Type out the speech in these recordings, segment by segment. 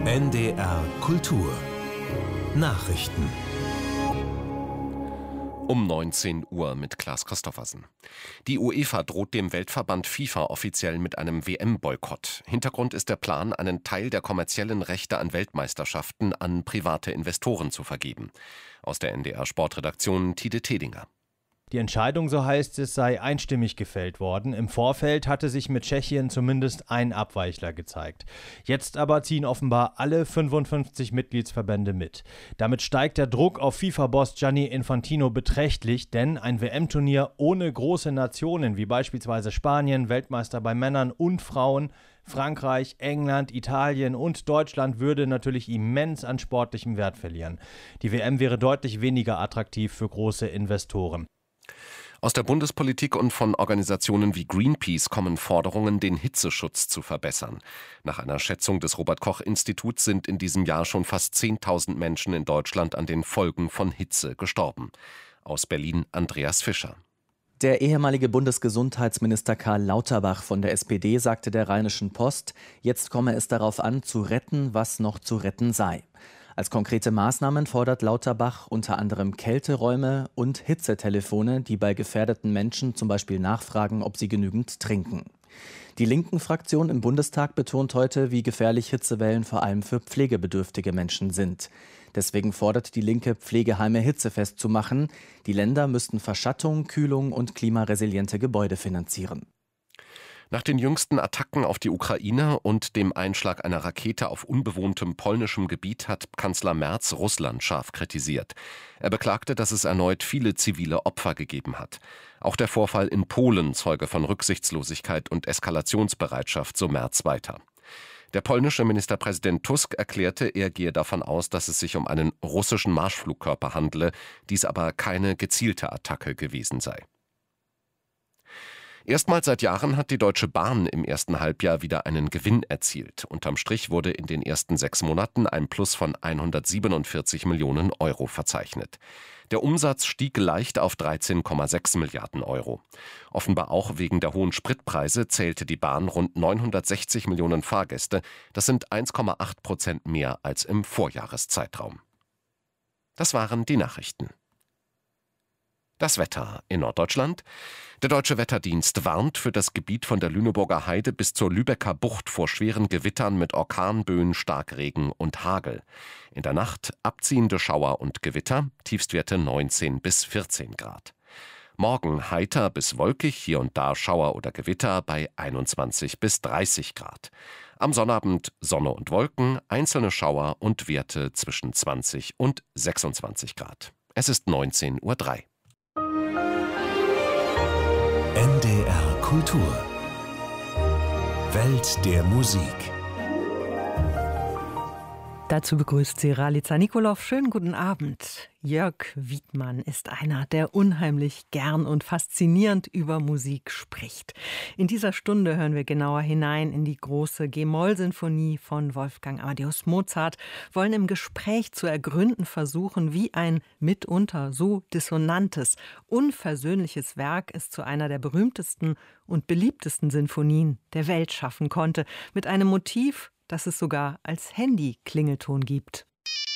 NDR Kultur Nachrichten Um 19 Uhr mit Klaas Christoffersen. Die UEFA droht dem Weltverband FIFA offiziell mit einem WM-Boykott. Hintergrund ist der Plan, einen Teil der kommerziellen Rechte an Weltmeisterschaften an private Investoren zu vergeben. Aus der NDR-Sportredaktion Tide Tedinger. Die Entscheidung, so heißt es, sei einstimmig gefällt worden. Im Vorfeld hatte sich mit Tschechien zumindest ein Abweichler gezeigt. Jetzt aber ziehen offenbar alle 55 Mitgliedsverbände mit. Damit steigt der Druck auf FIFA-Boss Gianni Infantino beträchtlich, denn ein WM-Turnier ohne große Nationen wie beispielsweise Spanien, Weltmeister bei Männern und Frauen, Frankreich, England, Italien und Deutschland würde natürlich immens an sportlichem Wert verlieren. Die WM wäre deutlich weniger attraktiv für große Investoren. Aus der Bundespolitik und von Organisationen wie Greenpeace kommen Forderungen, den Hitzeschutz zu verbessern. Nach einer Schätzung des Robert-Koch-Instituts sind in diesem Jahr schon fast 10.000 Menschen in Deutschland an den Folgen von Hitze gestorben. Aus Berlin Andreas Fischer. Der ehemalige Bundesgesundheitsminister Karl Lauterbach von der SPD sagte der Rheinischen Post, jetzt komme es darauf an, zu retten, was noch zu retten sei. Als konkrete Maßnahmen fordert Lauterbach unter anderem Kälteräume und Hitzetelefone, die bei gefährdeten Menschen zum Beispiel nachfragen, ob sie genügend trinken. Die Linken-Fraktion im Bundestag betont heute, wie gefährlich Hitzewellen vor allem für pflegebedürftige Menschen sind. Deswegen fordert die Linke, Pflegeheime hitzefest zu machen. Die Länder müssten Verschattung, Kühlung und klimaresiliente Gebäude finanzieren. Nach den jüngsten Attacken auf die Ukraine und dem Einschlag einer Rakete auf unbewohntem polnischem Gebiet hat Kanzler Merz Russland scharf kritisiert. Er beklagte, dass es erneut viele zivile Opfer gegeben hat. Auch der Vorfall in Polen zeuge von Rücksichtslosigkeit und Eskalationsbereitschaft, so Merz weiter. Der polnische Ministerpräsident Tusk erklärte, er gehe davon aus, dass es sich um einen russischen Marschflugkörper handle, dies aber keine gezielte Attacke gewesen sei. Erstmals seit Jahren hat die Deutsche Bahn im ersten Halbjahr wieder einen Gewinn erzielt. Unterm Strich wurde in den ersten 6 Monaten ein Plus von 147 Millionen Euro verzeichnet. Der Umsatz stieg leicht auf 13,6 Milliarden Euro. Offenbar auch wegen der hohen Spritpreise zählte die Bahn rund 960 Millionen Fahrgäste. Das sind 1,8% mehr als im Vorjahreszeitraum. Das waren die Nachrichten. Das Wetter in Norddeutschland. Der Deutsche Wetterdienst warnt für das Gebiet von der Lüneburger Heide bis zur Lübecker Bucht vor schweren Gewittern mit Orkanböen, Starkregen und Hagel. In der Nacht abziehende Schauer und Gewitter, Tiefstwerte 19 bis 14 Grad. Morgen heiter bis wolkig, hier und da Schauer oder Gewitter bei 21 bis 30 Grad. Am Sonnabend Sonne und Wolken, einzelne Schauer und Werte zwischen 20 und 26 Grad. Es ist 19:03 Uhr. NDR Kultur Welt der Musik. Dazu begrüßt sie Ralica Nikolov. Schönen guten Abend. Jörg Wiedmann ist einer, der unheimlich gern und faszinierend über Musik spricht. In dieser Stunde hören wir genauer hinein in die große G-Moll-Sinfonie von Wolfgang Amadeus Mozart, wollen im Gespräch zu ergründen versuchen, wie ein mitunter so dissonantes, unversöhnliches Werk es zu einer der berühmtesten und beliebtesten Sinfonien der Welt schaffen konnte, mit einem Motiv, das es sogar als Handy-Klingelton gibt.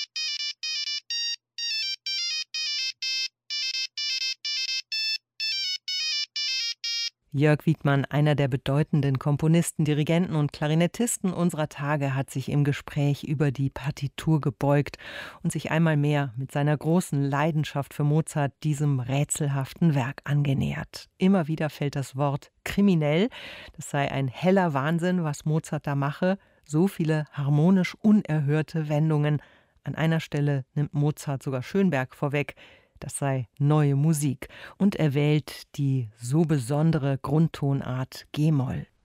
Jörg Wiedmann, einer der bedeutenden Komponisten, Dirigenten und Klarinettisten unserer Tage, hat sich im Gespräch über die Partitur gebeugt und sich einmal mehr mit seiner großen Leidenschaft für Mozart diesem rätselhaften Werk angenähert. Immer wieder fällt das Wort kriminell, das sei ein heller Wahnsinn, was Mozart da mache. So viele harmonisch unerhörte Wendungen. An einer Stelle nimmt Mozart sogar Schönberg vorweg. Das sei neue Musik. Und er wählt die so besondere Grundtonart G-Moll.